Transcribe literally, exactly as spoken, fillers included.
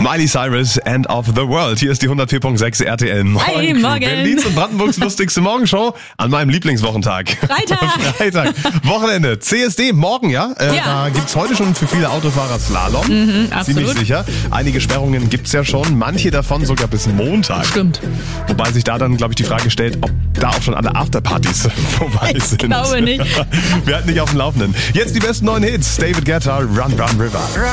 Miley Cyrus, End of the World. Hier ist die hundertvier Komma sechs R T L Morgen. Hi, morgen. Berlins und Brandenburgs lustigste Morgenshow an meinem Lieblingswochentag. Freitag. Freitag. Wochenende. C S D morgen, ja? Äh, Ja. Da gibt's heute schon für viele Autofahrer Slalom. Mhm, absolut. Ziemlich sicher. Einige Sperrungen gibt's ja schon. Manche davon sogar bis Montag. Stimmt. Wobei sich da dann, glaube ich, die Frage stellt, ob da auch schon alle Afterpartys vorbei Ich sind. glaube nicht. Wir halten dich auf dem Laufenden. Jetzt die besten neuen Hits. David Guetta, Run, Run, River.